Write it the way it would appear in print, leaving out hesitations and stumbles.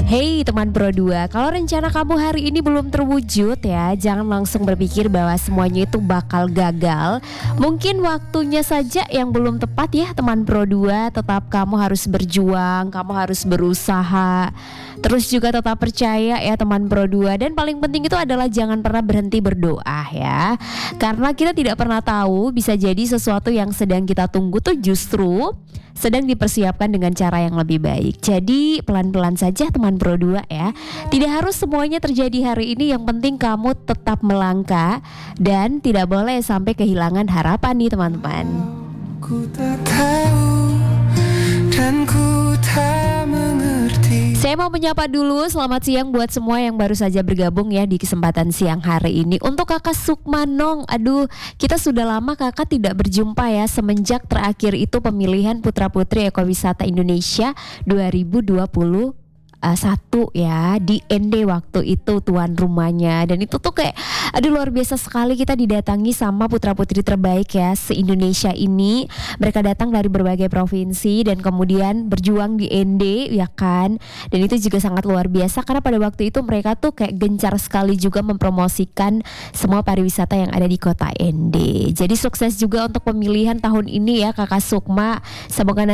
Hey teman Pro 2, kalau rencana kamu hari ini belum terwujud ya, jangan langsung berpikir bahwa semuanya itu bakal gagal. Mungkin waktunya saja yang belum tepat ya teman Pro 2. Tetap kamu harus berjuang, kamu harus berusaha. Terus juga tetap percaya ya teman Pro 2. Dan paling penting itu adalah jangan pernah berhenti berdoa ya. Karena kita tidak pernah tahu, bisa jadi sesuatu yang sedang kita tunggu tuh justru sedang dipersiapkan dengan cara yang lebih baik. Jadi pelan-pelan saja teman Pro 2 ya. Tidak harus semuanya terjadi hari ini, yang penting kamu tetap melangkah dan tidak boleh sampai kehilangan harapan nih teman-teman. Ku tak tahu dan ku tak mengerti. Saya mau menyapa dulu, selamat siang buat semua yang baru saja bergabung ya di kesempatan siang hari ini. Untuk Kakak Sukmanong, aduh kita sudah lama Kakak tidak berjumpa ya, semenjak terakhir itu pemilihan Putra Putri Ekowisata Indonesia 2021 ya, di ND waktu itu tuan rumahnya. Dan itu tuh kayak aduh luar biasa sekali, kita didatangi sama putra putri terbaik ya se-Indonesia ini. Mereka datang dari berbagai provinsi dan kemudian berjuang di ND ya kan. Dan itu juga sangat luar biasa karena pada waktu itu mereka tuh kayak gencar sekali juga mempromosikan semua pariwisata yang ada di kota ND. Jadi sukses juga untuk pemilihan tahun ini ya Kakak Sukma. Semoga